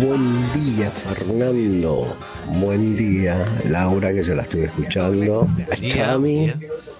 Buen día, Fernando. Buen día, Laura, que yo la estuve escuchando. A Chami.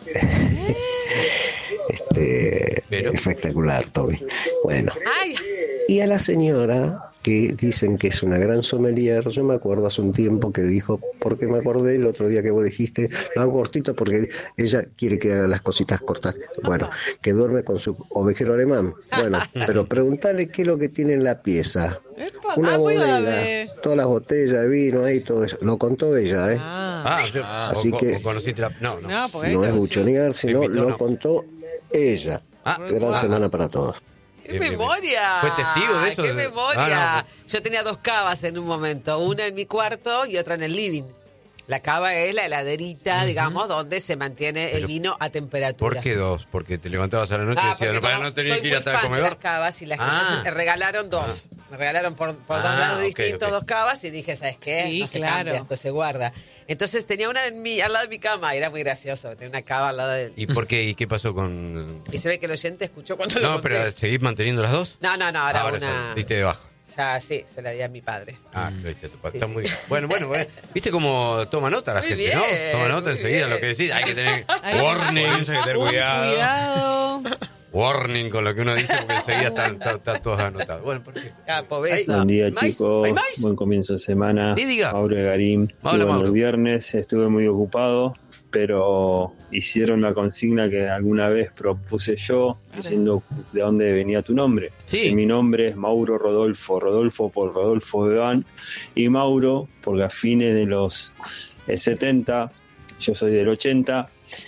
Espectacular, Tommy. Bueno. Y a la señora, que dicen que es una gran sommelier, yo me acuerdo hace un tiempo que dijo, porque me acordé el otro día que vos dijiste, lo hago cortito porque ella quiere que haga las cositas cortas. Bueno, que duerme con su ovejero alemán. Bueno, pero preguntale qué es lo que tiene en la pieza. Una bodega, todas las botellas de vino ahí, todo eso. Lo contó ella, ¿eh? Así que no es buchonear, sino lo contó ella. Gran semana para todos. ¡Qué memoria! ¿Fue testigo de eso? ¡Qué memoria! Yo tenía 2 cavas en un momento, una en mi cuarto y otra en el living. La cava es la heladerita, digamos, donde se mantiene el vino a temperatura. ¿Por qué 2? Porque te levantabas a la noche y decías, para no tener que ir hasta el comedor. Las cavas y la gente me regalaron 2. Me regalaron por 2 lados distintos 2 cavas y dije, ¿sabes qué? Sí, no se claro. cambia, esto se guarda. Entonces tenía una al lado de mi cama, era muy gracioso, tenía una cava al lado de él. ¿Y por qué? ¿Y qué pasó con...? Y se ve que el oyente escuchó cuando lo conté. Pero ¿seguís manteniendo las 2? No, ahora Ahora una... diste de baja. Ya, sí, se la di a mi padre. Viste, está muy bien. Bueno. ¿Viste cómo toma nota la gente, bien, no? Toma nota enseguida lo que decís. Hay que tener warning. Hay que tener cuidado. Warning con lo que uno dice, porque enseguida están todos anotados. Bueno, ¿por qué? Buen día, chicos. Buen comienzo de semana. Sí, diga. Mauro de Garín. Mauro. El viernes estuve muy ocupado, pero hicieron la consigna que alguna vez propuse yo, diciendo de dónde venía tu nombre. Sí. Mi nombre es Mauro Rodolfo por Rodolfo Bebán, y Mauro, porque a fines de los 70, yo soy del 80,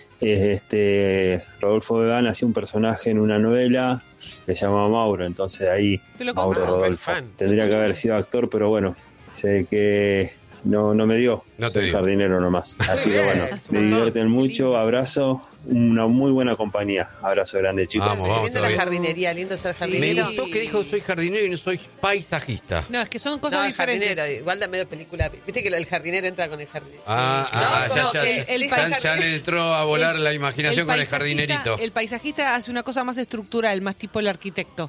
Rodolfo Bebán hacía un personaje en una novela que se llamaba Mauro, entonces ahí Mauro Rodolfo. Tendría que haber sido actor, pero bueno, sé que no me dio. Soy jardinero nomás. Así que bueno, me divierten mucho, abrazo, una muy buena compañía. Abrazo grande, chicos. Vamos, lindo la jardinería, lindo ser jardinero. Me gustó que dijo soy jardinero y no soy paisajista. No, es que son cosas diferentes. Jardinero, igual da medio película. Viste que el jardinero entra con el jardinero. Ya le entró a volar la imaginación con el jardinerito. El paisajista hace una cosa más estructural, más tipo el arquitecto.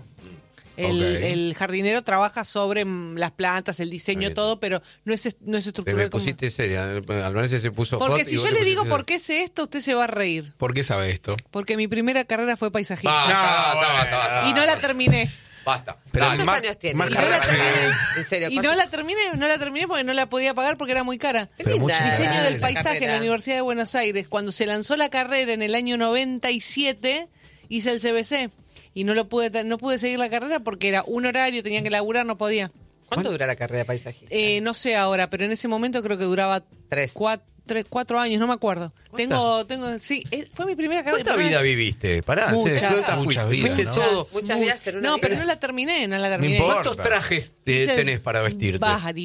El jardinero trabaja sobre las plantas, el diseño, todo, pero no es estructural. Me pusiste seria. Albanese se puso hot. Porque si yo le digo por qué sé esto, usted se va a reír. ¿Por qué sabe esto? Porque mi primera carrera fue paisajista. Basta. Y no la terminé. Basta. ¿Cuántos años tiene? En serio. Y no la terminé porque no la podía pagar porque era muy cara. Diseño del paisaje en la Universidad de Buenos Aires. Cuando se lanzó la carrera en el año 97, hice el CBC. Y no pude seguir la carrera porque era un horario, tenía que laburar, no podía. ¿Cuánto dura la carrera de paisajista? No sé ahora, pero en ese momento creo que duraba 4 años, no me acuerdo. Sí, fue mi primera carrera. ¿Cuánta vida viviste? Pará, muchas vidas, ¿no? Muchas vidas en una vida. Pero no la terminé. ¿Cuántos trajes tenés para vestirte?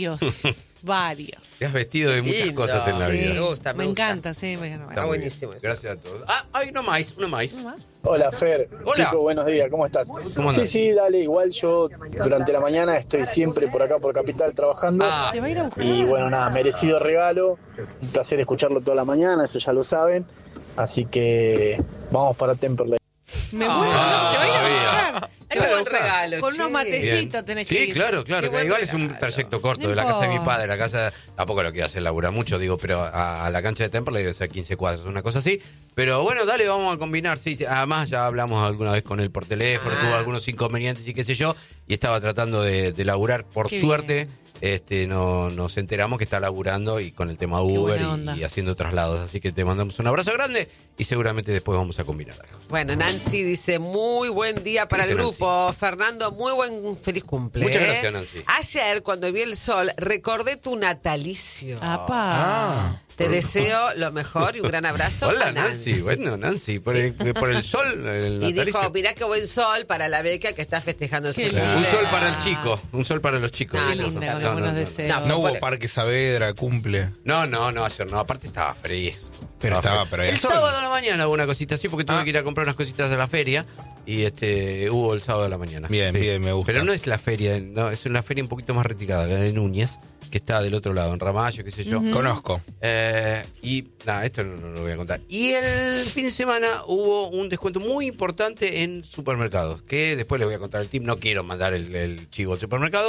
Varios. Te has vestido de muchas cosas en la vida. Me encanta, sí. Está buenísimo eso. Gracias a todos. Uno más. Hola, Fer. Hola. Chicos, buenos días, ¿cómo estás? ¿Cómo andás? Sí, dale, igual yo durante la mañana estoy siempre por acá, por Capital, trabajando. ¿Te va a ir a buscar? Y bueno, nada, merecido regalo. Un placer escucharlo toda la mañana, eso ya lo saben. Así que vamos para Temperley. Me muero, te va a ir a buscar. Qué buen regalo. Con unos matecitos tenés que ir. Sí, claro. Igual es un trayecto corto de la casa de mi padre. La casa, tampoco lo quiero hacer laburar mucho, pero a la cancha de Temperley debe ser 15 cuadras, una cosa así. Pero bueno, dale, vamos a combinar. Sí, además ya hablamos alguna vez con él por teléfono, tuvo algunos inconvenientes y qué sé yo, y estaba tratando de laburar. Por suerte, nos enteramos que está laburando y con el tema Uber y haciendo traslados. Así que te mandamos un abrazo grande y seguramente después vamos a combinar algo. Bueno, Nancy dice, muy buen día para el grupo. Nancy. Fernando, feliz cumple. Muchas gracias, Nancy. Ayer, cuando vi el sol, recordé tu natalicio. Te Por- deseo lo mejor y un gran abrazo. Hola, a Nancy. Bueno, Nancy, por el sol. El Y dijo, natalicio. mirá qué buen sol para la beca que está festejando su Qué cumple. Un sol para el chico. Un sol para los chicos. Ah, Qué linda, con los buenos deseos. No hubo Parque Saavedra, cumple. No, ayer no. Aparte estaba frío. Pero ahí. El sábado a la mañana hubo una cosita así porque tuve que ir a comprar unas cositas de la feria. Y hubo el sábado a la mañana. Bien, me gusta. Pero no es la feria, no, es una feria un poquito más retirada, la de Núñez, que está del otro lado, en Ramallo, qué sé yo. Conozco. Y nada, esto no lo voy a contar. Y el fin de semana hubo un descuento muy importante en supermercados, que después les voy a contar el tip. No quiero mandar el chivo al supermercado,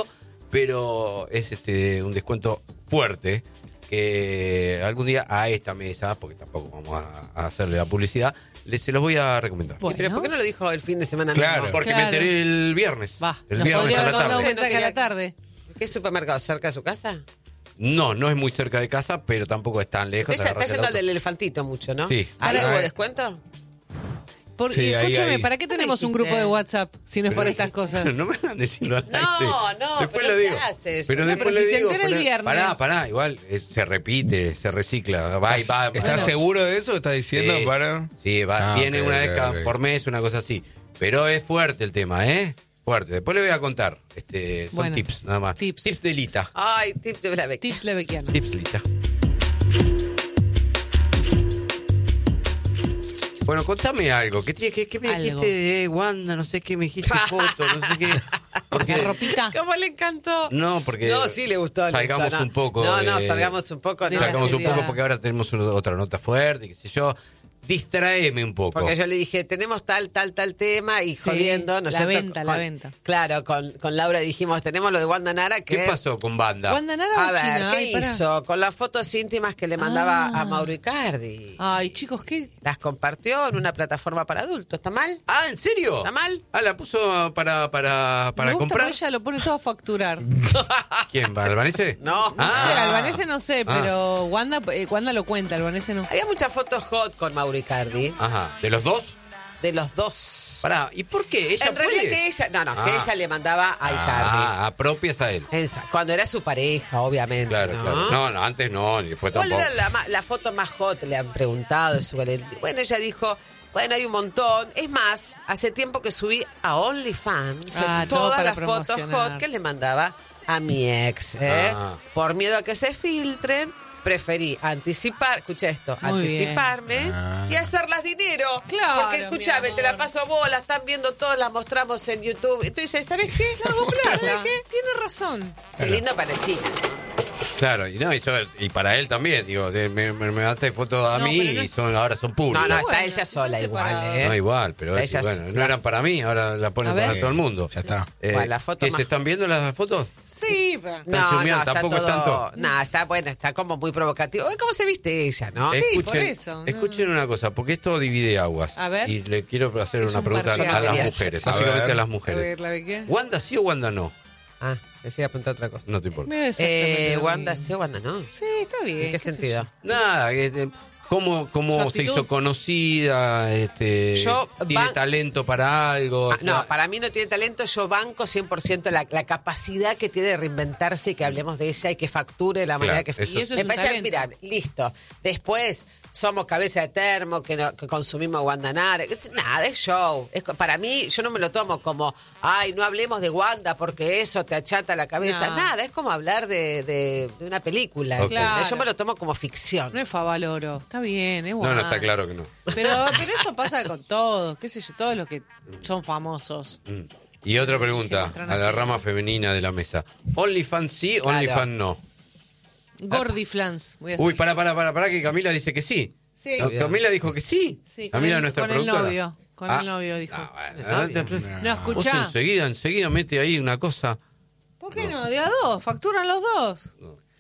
pero es un descuento fuerte que algún día a esta mesa, porque tampoco vamos a hacerle la publicidad, se los voy a recomendar. Bueno. ¿Pero por qué no lo dijo el fin de semana mismo? Claro. Porque me enteré el viernes. El viernes a la tarde. ¿Qué supermercado? ¿Cerca de su casa? No es muy cerca de casa, pero tampoco es tan lejos. Está yendo al del elefantito mucho, ¿no? Sí. ¿Hay algo de descuento? Sí, escúchame, ¿para qué tenemos un grupo de WhatsApp si no es por estas cosas? No me van a decirlo al aire. No, después pero lo digo. Pero después si le se digo. entera el viernes. Pará, igual se repite, se recicla. Va. ¿Estás seguro de eso? ¿Estás diciendo para...? Sí, va. Viene una vez por mes, una cosa así. Pero es fuerte el tema, ¿eh? Fuerte. Después le voy a contar. Son tips, nada más. Tips de Lita. Ay, tips de Lebeck. Tips lebequianos. Tips Lita. Bueno, contame algo. ¿Qué me dijiste de Wanda? No sé qué me dijiste, foto, no sé qué. Porque la ropita. ¿Cómo le encantó? No, porque... No, sí le gustó. Salgamos un poco. Salgamos un poco. Salgamos un poco porque ahora tenemos otra nota fuerte, qué sé yo. Distraeme un poco. Porque yo le dije, tenemos tal tema y jodiendo. La venta. Claro, con Laura dijimos, tenemos lo de Wanda Nara. ¿Qué pasó con Wanda? Wanda Nara A ver, ¿qué hizo? Con las fotos íntimas que le mandaba a Mauro Icardi. Ay, chicos, ¿qué? Las compartió en una plataforma para adultos. ¿Está mal? Ah, ¿en serio? ¿Está mal? Ah, la puso para Me gusta comprar. que ella lo pone todo a facturar. ¿Quién? ¿Albanese? No. No sé, Albanese no sé, pero Wanda lo cuenta, Albanese no. Había muchas fotos hot con Mauro Icardi. Ajá. ¿De los dos? De los dos. Pará, ¿y por qué? ¿Ella en realidad que ella... que ella le mandaba a Icardi. Apropias a él. Cuando era su pareja, obviamente. Claro, claro. No, antes no, ni después tampoco. ¿Cuál era la foto más hot? Le han preguntado de su galería. Bueno, ella dijo... Bueno, hay un montón. Es más, hace tiempo que subí a OnlyFans todas las fotos hot que le mandaba a mi ex. Por miedo a que se filtren, preferí escucha esto, anticiparme y hacerlas dinero. Claro. Porque, escúchame, te la paso vos, la están viendo todas, las mostramos en YouTube. Y tú dices, ¿sabes qué? Largo plazo, ¿sabes qué? Tiene razón. Qué lindo para China. Claro, y para él también, digo, me mandaste fotos a mí y ahora son públicas. No, está ella sola igual, No, igual, pero no eran para mí, ahora la ponen para todo el mundo. Ya está. La foto ¿Se están viendo las fotos? Sí, pero... Tampoco es tanto. No, está como muy provocativo. ¿Cómo se viste ella, no? Por eso. Escuchen una cosa, porque esto divide aguas. A ver. Y le quiero hacer una pregunta a las mujeres, básicamente a las mujeres. ¿Wanda sí o Wanda no? Decía apuntar otra cosa. No te importa. Wanda sí o Wanda no. Sí, está bien. ¿En qué sentido? Nada, ¿cómo se hizo conocida? ¿Tiene talento para algo? No, para mí no tiene talento. Yo banco 100% la capacidad que tiene de reinventarse y que hablemos de ella y que facture de la manera que... Y eso es me un parece talento. admirable. Listo. Después somos cabeza de termo, que consumimos Wanda Nara. Nada, es show. Para mí, yo no me lo tomo como, ay, no hablemos de Wanda porque eso te achata la cabeza. No. Nada, es como hablar de una película. Okay. Claro. Yo me lo tomo como ficción. No es Favaloro. Está bien, es bueno. No, está claro que no. Pero eso pasa con todos, qué sé yo, todos los que son famosos. Y otra Se pregunta muestran a la así. rama femenina de la mesa. ¿OnlyFans sí, Claro. OnlyFans no? Gordiflans. Voy a hacer. Uy, pará, que Camila dice que sí. Sí. No, Camila dijo que sí. Sí, Camila, nuestra con el productora. novio. Con el novio, dijo. No, Vos escuchá. enseguida mete ahí una cosa. ¿Por qué no? De a dos, facturan los dos.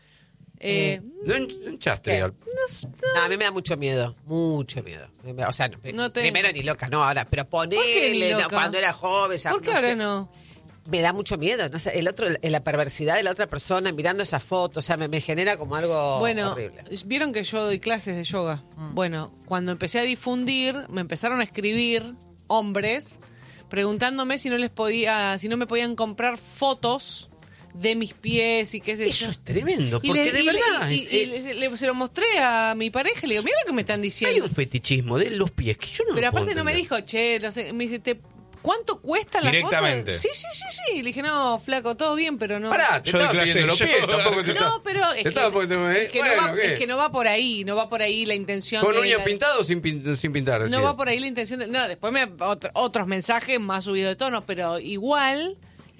No hinchaste. ¿Qué? No, a mí me da mucho miedo. Mucho miedo. O sea, primero ni loca, no, ahora. Pero ¿Por qué ni ponele, loca? cuando era joven. ¿Por qué ahora no? Me da mucho miedo. No sé, la perversidad de la otra persona mirando esa foto. O sea, me genera como algo horrible. Vieron que yo doy clases de yoga. Bueno, cuando empecé a difundir, me empezaron a escribir hombres preguntándome si no me podían comprar fotos de mis pies y qué sé yo. Eso es tremendo, Y porque de verdad se lo mostré a mi pareja y le digo, mira lo que me están diciendo. hay un fetichismo de los pies que yo no Pero lo puedo aparte no me entender. dijo, che, no sé, me dice, ¿cuánto cuesta la Directamente. foto? Sí. Le dije, no, flaco, todo bien, pero no. Pará, te Yo estaba doy clase pidiendo los de pies, yoga. tampoco te No, pero es que no va por ahí, no va por ahí la intención ¿Con de uña la- pintada o sin pintar? No decía? va por ahí la intención de... No, después otros mensajes más subidos de tono, pero igual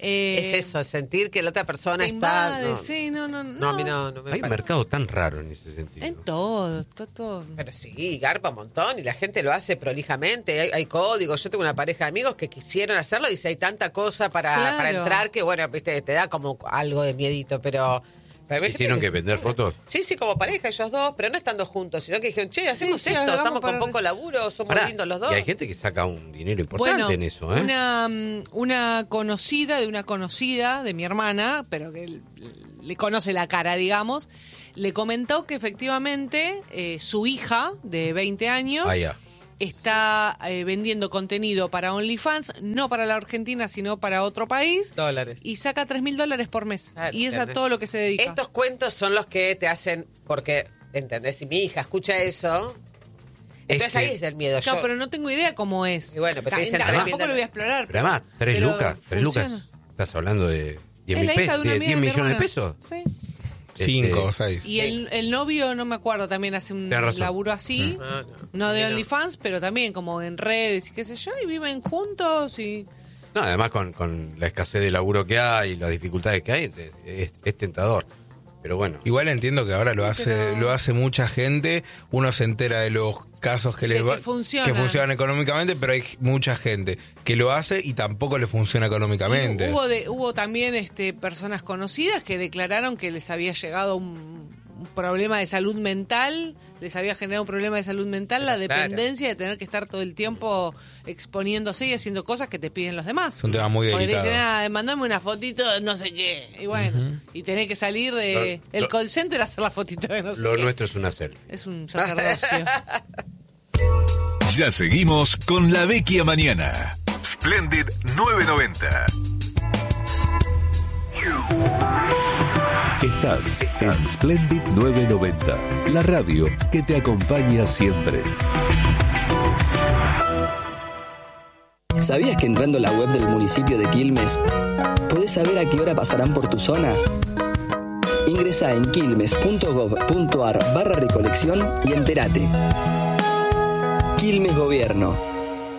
es eso, sentir que la otra persona está... No. Sí, no. A mí no me Hay un mercado tan raro en ese sentido. En todo. Pero sí, garpa un montón y la gente lo hace prolijamente. Hay códigos. Yo tengo una pareja de amigos que quisieron hacerlo y dice, hay tanta cosa para entrar que, bueno, viste, te da como algo de miedito, pero... ¿Hicieron que vender fotos? Sí, como pareja, ellos dos, pero no estando juntos, sino que dijeron, che, hacemos esto, estamos con poco laburo, somos lindos los dos. Y hay gente que saca un dinero importante en eso, ¿eh? Una conocida de mi hermana, pero que le conoce la cara, digamos, le comentó que efectivamente su hija de 20 años... está vendiendo contenido para OnlyFans, no para la Argentina, sino para otro país. $. Y saca $3.000 por mes. Claro, y es a todo lo que se dedica. Estos cuentos son los que te hacen, porque, ¿entendés? Si mi hija escucha eso, entonces ahí es del miedo. No, pero no tengo idea cómo es. Y bueno, pero te dicen tampoco lo voy a explorar. Pero además, 3 lucas. Estás hablando de 10 millones de pesos. Sí. 5 o 6. Y el novio, no me acuerdo, también hace un laburo así, no de OnlyFans, pero también como en redes y qué sé yo, y viven juntos y... No, además con la escasez de laburo que hay y las dificultades que hay, es tentador. Pero bueno. Igual entiendo que ahora lo hace mucha gente, uno se entera de los casos que funcionan económicamente, pero hay mucha gente que lo hace y tampoco le funciona económicamente. Hubo también personas conocidas que declararon que les había llegado un problema de salud mental, les había generado un problema de salud mental, la dependencia de tener que estar todo el tiempo exponiéndose y haciendo cosas que te piden los demás. Es un tema muy delicado. Porque te dicen, mandame una fotito de no sé qué, y bueno, y tenés que salir de el call center a hacer la fotito de no sé qué. Lo nuestro es una selfie. Es un sacerdocio. Ya seguimos con La Vecchia Mañana. Splendid 990. Estás en Splendid 990, la radio que te acompaña siempre. ¿Sabías que entrando a la web del municipio de Quilmes podés saber a qué hora pasarán por tu zona? Ingresá en quilmes.gov.ar/recolección y entérate. Quilmes Gobierno.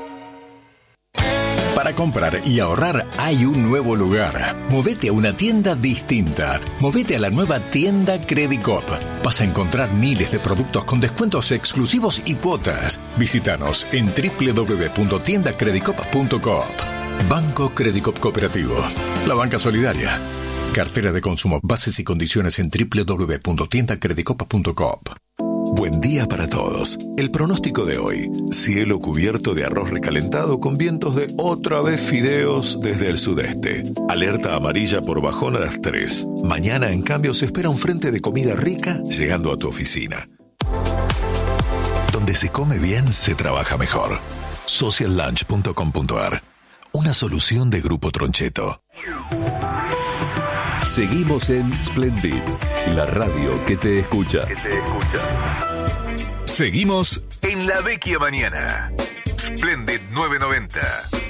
Para comprar y ahorrar hay un nuevo lugar. Movete a una tienda distinta. Movete a la nueva tienda Credicop. Vas a encontrar miles de productos con descuentos exclusivos y cuotas. Visítanos en www.tiendacredicop.coop. Banco Credicop Cooperativo. La banca solidaria. Cartera de consumo. Bases y condiciones en www.tiendacredicop.coop. Buen día para todos. El pronóstico de hoy: cielo cubierto de arroz recalentado con vientos de otra vez fideos desde el sudeste. Alerta amarilla por bajón a las 3. Mañana, en cambio, se espera un frente de comida rica llegando a tu oficina. Donde se come bien, se trabaja mejor. Sociallunch.com.ar. Una solución de Grupo Troncheto. Seguimos en Splendid, la radio que te escucha. Seguimos en La Vecchia Mañana. Splendid 990.